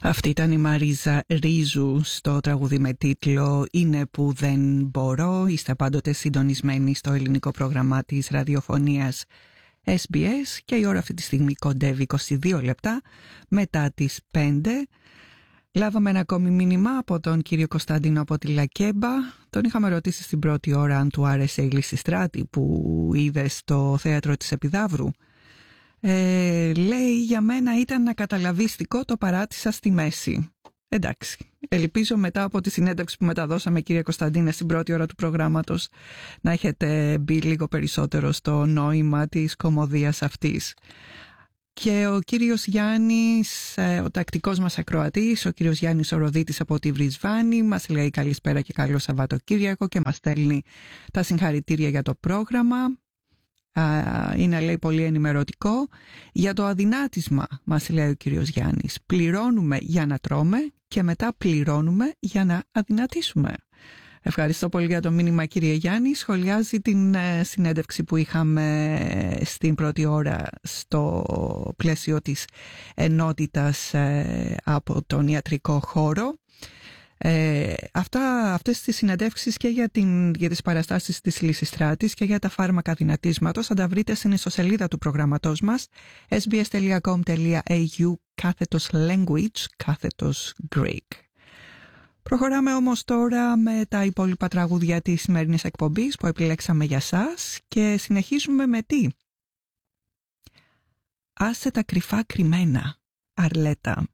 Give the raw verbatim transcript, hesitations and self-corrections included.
Αυτή ήταν η Μαρίζα Ρίζου στο τραγούδι με τίτλο «Είναι που δεν μπορώ». Είστε πάντοτε συντονισμένοι στο ελληνικό πρόγραμμα της ραδιοφωνίας Ες Μπι Ες και η ώρα αυτή τη στιγμή κοντεύει είκοσι δύο λεπτά μετά τις πέντε. Λάβαμε ένα ακόμη μήνυμα από τον κύριο Κωνσταντίνο από τη Λακέμπα. Τον είχαμε ρωτήσει στην πρώτη ώρα αν του άρεσε η Λυσιστράτη που είδε στο θέατρο της Επιδαύρου. Ε, λέει, για μένα ήταν ακαταλαβιστικό, το παράτησα στη μέση. Εντάξει, ελπίζω μετά από τη συνέντευξη που μεταδώσαμε, κύριε Κωνσταντίνε, στην πρώτη ώρα του προγράμματος, να έχετε μπει λίγο περισσότερο στο νόημα της κωμωδίας αυτής. Και ο κύριος Γιάννης, ο τακτικός μας ακροατής, ο κύριος Γιάννης Οροδίτης από τη Βρισβάνη, μας λέει καλησπέρα και καλό Σαββατοκύριακο και μας στέλνει τα συγχαρητήρια για το πρόγραμμα. Είναι, λέει, πολύ ενημερωτικό. Για το αδυνάτισμα, μας λέει ο κύριος Γιάννης, πληρώνουμε για να τρώμε και μετά πληρώνουμε για να αδυνατήσουμε. Ευχαριστώ πολύ για το μήνυμα, κύριε Γιάννη. Σχολιάζει την ε, συνέντευξη που είχαμε στην πρώτη ώρα στο πλαίσιο της ενότητας ε, από τον ιατρικό χώρο. Ε, αυτά, αυτές τις συνεντεύξεις και για, την, για τις παραστάσεις της Λυσιστράτης και για τα φάρμακα δυνατίσματος θα τα βρείτε στην ιστοσελίδα του προγραμματός μας ες μπι ες τελεία κομ τελεία έι γιου κάθετος language κάθετος Greek. Προχωράμε όμως τώρα με τα υπόλοιπα τραγούδια της σημερινής εκπομπής που επιλέξαμε για σας και συνεχίζουμε με τι? Άσε τα κρυφά κρυμμένα, Αρλέτα.